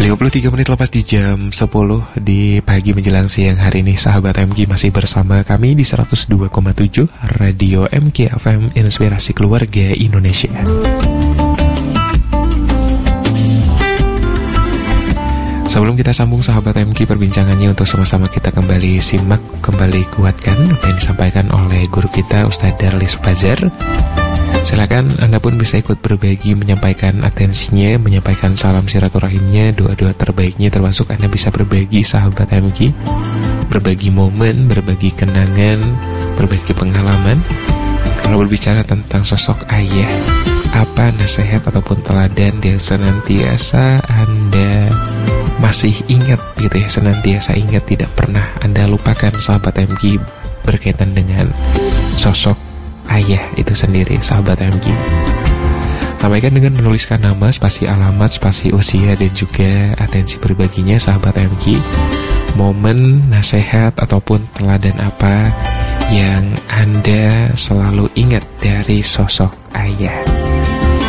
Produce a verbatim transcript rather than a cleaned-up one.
lima puluh tiga menit lepas di jam sepuluh di pagi menjelang siang hari ini, sahabat M K masih bersama kami di seratus dua koma tujuh Radio M K F M, Inspirasi Keluarga Indonesia. Sebelum kita sambung sahabat M K perbincangannya, untuk sama-sama kita kembali simak, kembali kuatkan apa yang disampaikan oleh guru kita Ustaz Darlis Fajar. Silakan Anda pun bisa ikut berbagi, menyampaikan atensinya, menyampaikan salam silaturahimnya, doa-doa terbaiknya, termasuk Anda bisa berbagi sahabat M K, berbagi momen, berbagi kenangan, berbagi pengalaman. Kalau berbicara tentang sosok ayah, apa nasihat ataupun teladan yang senantiasa Anda masih ingat gitu ya, senantiasa ingat, tidak pernah Anda lupakan sahabat M K berkaitan dengan sosok ayah itu sendiri sahabat M K. Sampaikan dengan menuliskan nama, spasi alamat, spasi usia, dan juga atensi berbaginya sahabat M K. Momen, nasihat, ataupun teladan apa yang Anda selalu ingat dari sosok ayah.